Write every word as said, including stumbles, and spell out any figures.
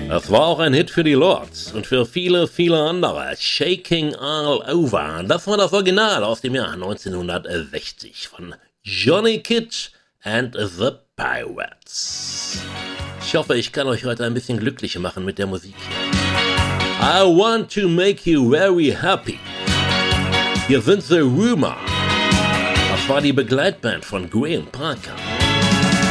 Das war auch ein Hit für die Lords und für viele, viele andere. Shaking All Over. Das war das Original aus dem Jahr neunzehnhundertsechzig von Johnny Kidd and the Pirates. Ich hoffe, ich kann euch heute ein bisschen glücklicher machen mit der Musik hier. I want to make you very happy. Hier sind The Rumor. Das war die Begleitband von Graham Parker.